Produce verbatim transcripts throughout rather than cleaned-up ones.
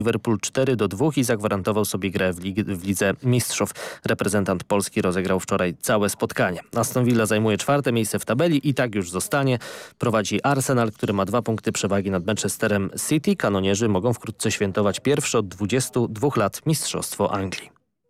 Liverpool cztery do dwóch i zagwarantował sobie grę w, lig w Lidze Mistrzów. Reprezentant Polski rozegrał wczoraj całe spotkanie. Aston Villa zajmuje czwarte miejsce w tabeli i tak już zostanie. Prowadzi Arsenal, który ma dwa punkty przewagi nad Manchesterem City. Kanonierzy mogą wkrótce świętować pierwsze od dwudziestu dwóch lat Mistrzostwo Anglii.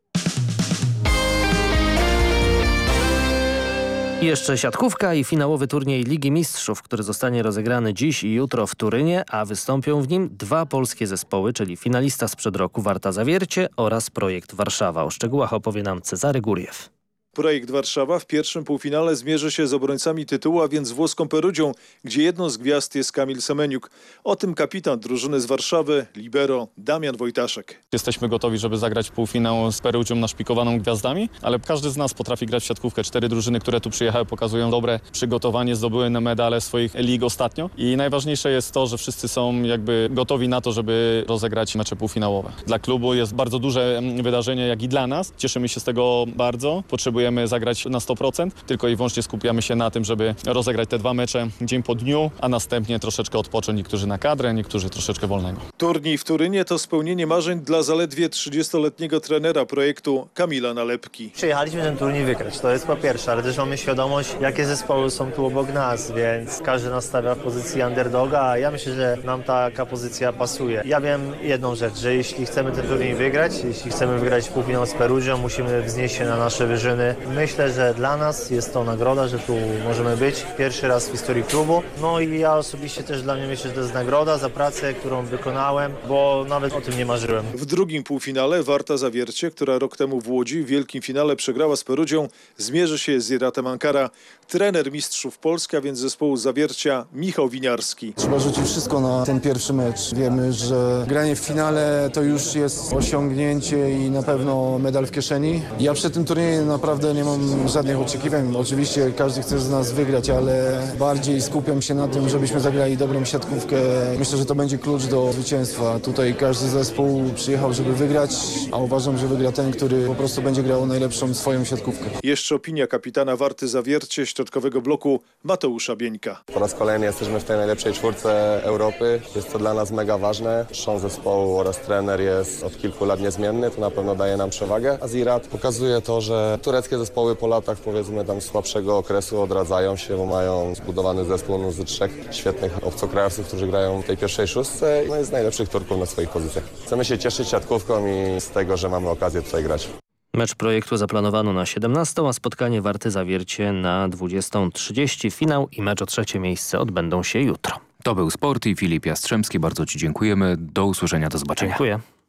I jeszcze siatkówka i finałowy turniej Ligi Mistrzów, który zostanie rozegrany dziś i jutro w Turynie, a wystąpią w nim dwa polskie zespoły, czyli finalista sprzed roku Warta Zawiercie oraz Projekt Warszawa. O szczegółach opowie nam Cezary Guriew. Projekt Warszawa w pierwszym półfinale zmierzy się z obrońcami tytułu, a więc włoską Perugią, gdzie jedną z gwiazd jest Kamil Semeniuk. O tym kapitan drużyny z Warszawy, libero Damian Wojtaszek. Jesteśmy gotowi, żeby zagrać półfinał z Perugią naszpikowaną gwiazdami, ale każdy z nas potrafi grać w siatkówkę. Cztery drużyny, które tu przyjechały, pokazują dobre przygotowanie, zdobyły medale swoich lig ostatnio i najważniejsze jest to, że wszyscy są jakby gotowi na to, żeby rozegrać mecze półfinałowe. Dla klubu jest bardzo duże wydarzenie, jak i dla nas. Cieszymy się z tego bardzo. Potrzebujemy zagrać na sto procent, tylko i wyłącznie skupiamy się na tym, żeby rozegrać te dwa mecze dzień po dniu, a następnie troszeczkę odpocząć, niektórzy na kadrę, niektórzy troszeczkę wolnego. Turniej w Turynie to spełnienie marzeń dla zaledwie trzydziestoletniego trenera projektu Kamila Nalepki. Przyjechaliśmy ten turniej wygrać, to jest po pierwsze, ale też mamy świadomość, jakie zespoły są tu obok nas, więc każdy nas stawia w pozycji underdoga, a ja myślę, że nam taka pozycja pasuje. Ja wiem jedną rzecz, że jeśli chcemy ten turniej wygrać, jeśli chcemy wygrać półfinał z Perugią, musimy wznieść się na nasze wyżyny. Myślę, że dla nas jest to nagroda, że tu możemy być pierwszy raz w historii klubu. No i ja osobiście też dla mnie myślę, że to jest nagroda za pracę, którą wykonałem, bo nawet o tym nie marzyłem. W drugim półfinale Warta Zawiercie, która rok temu w Łodzi w wielkim finale przegrała z Perugią, zmierzy się z Iratem Ankara. Trener mistrzów Polski, a więc zespołu Zawiercia, Michał Winiarski. Trzeba rzucić wszystko na ten pierwszy mecz. Wiemy, że granie w finale to już jest osiągnięcie i na pewno medal w kieszeni. Ja przed tym turniejem naprawdę nie mam żadnych oczekiwań. Oczywiście każdy chce z nas wygrać, ale bardziej skupiam się na tym, żebyśmy zagrali dobrą siatkówkę. Myślę, że to będzie klucz do zwycięstwa. Tutaj każdy zespół przyjechał, żeby wygrać, a uważam, że wygra ten, który po prostu będzie grał najlepszą swoją siatkówkę. Jeszcze opinia kapitana Warty Zawiercie środkowego bloku Mateusza Bieńka. Po raz kolejny jesteśmy w tej najlepszej czwórce Europy. Jest to dla nas mega ważne. Szon zespołu oraz trener jest od kilku lat niezmienny. To na pewno daje nam przewagę. A Zirat pokazuje to, że tureckie zespoły po latach, powiedzmy tam słabszego okresu odradzają się, bo mają zbudowany zespół z trzech świetnych obcokrajowców, którzy grają w tej pierwszej szóstce. No jest z najlepszych Turków na swoich pozycjach. Chcemy się cieszyć siatkówką i z tego, że mamy okazję tutaj grać. Mecz projektu zaplanowano na siedemnastą, a spotkanie Warty Zawiercie na dwudziestą trzydzieści. Finał i mecz o trzecie miejsce odbędą się jutro. To był Sport i Filip Jastrzębski. Bardzo Ci dziękujemy. Do usłyszenia, do zobaczenia. Dziękuję.